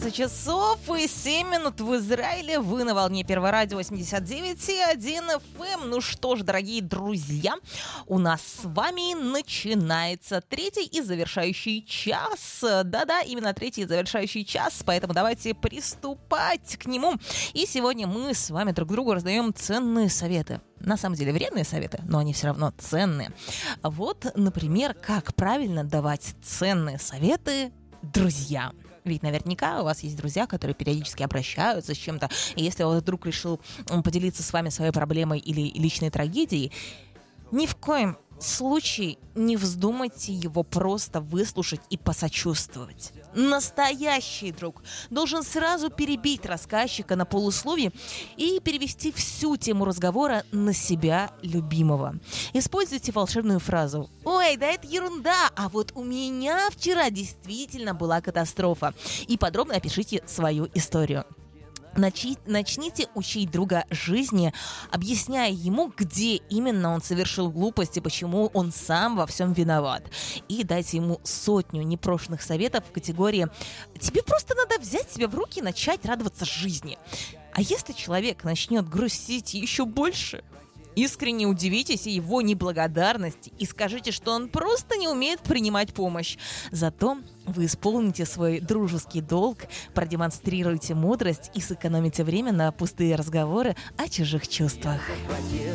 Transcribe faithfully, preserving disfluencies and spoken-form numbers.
Часов и семь минут в Израиле. Вы на волне Первого радио восемьдесят девять и один эф эм. Ну что ж, дорогие друзья, у нас с вами начинается третий и завершающий час. Да-да, именно третий и завершающий час, поэтому давайте приступать к нему. И сегодня мы с вами друг другу раздаем ценные советы. На самом деле вредные советы, но они все равно ценные. Вот, например, как правильно давать ценные советы друзьям. Ведь наверняка у вас есть друзья, которые периодически обращаются с чем-то. И если вот вдруг решил поделиться с вами своей проблемой или личной трагедией, ни в коем случае не вздумайте его просто выслушать и посочувствовать. Настоящий друг должен сразу перебить рассказчика на полусловие и перевести всю тему разговора на себя любимого. Используйте волшебную фразу: «Ой, да это ерунда, а вот у меня вчера действительно была катастрофа». И подробно опишите свою историю. Начи, начните учить друга жизни, объясняя ему, где именно он совершил глупость и почему он сам во всем виноват. И дайте ему сотню непрошенных советов в категории «Тебе просто надо взять себя в руки и начать радоваться жизни». А если человек начнет грустить еще больше, искренне удивитесь его неблагодарности и скажите, что он просто не умеет принимать помощь. Зато вы исполните свой дружеский долг, продемонстрируете мудрость и сэкономите время на пустые разговоры о чужих чувствах.